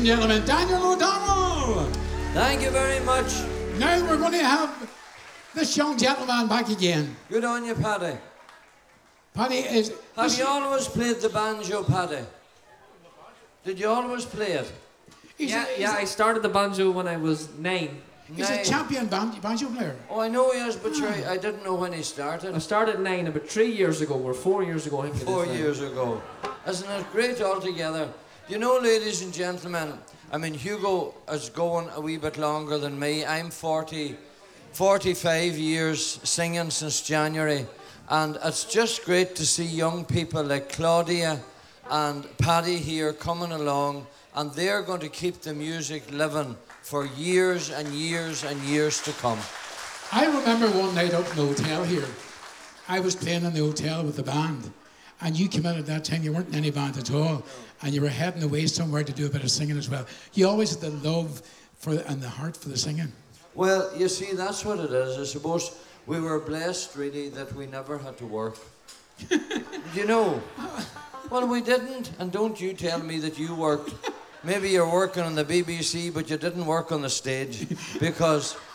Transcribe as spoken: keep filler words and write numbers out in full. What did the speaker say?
Gentlemen, Daniel O'Donnell. Thank you very much. Now we're going to have this young gentleman back again. Good on you, Paddy. Paddy is... Have you always played the banjo, Paddy? Did you always play it? He's Yeah, a, yeah. I started the banjo when I was nine. He's Nine. a champion banjo, banjo player. Oh, I know he is, but sure, I didn't know when he started. I started at nine, about three years ago, or four years ago. I think it is Four now. years ago. Isn't it great altogether? You know, ladies and gentlemen, I mean, Hugo is going a wee bit longer than me. I'm forty, forty-five years singing since January, and it's just great to see young people like Claudia and Paddy here coming along, and they're going to keep the music living for years and years and years to come. I remember one night up in the hotel here. I was playing in the hotel with the band, and you came in at that time. You weren't in any band at all, and you were heading away somewhere to do a bit of singing as well. You always had the love for and the heart for the singing. Well, you see, that's what it is. I suppose we were blessed, really, that we never had to work. You know? Well, we didn't, and don't you tell me that you worked. Maybe you're working on the B B C, but you didn't work on the stage, because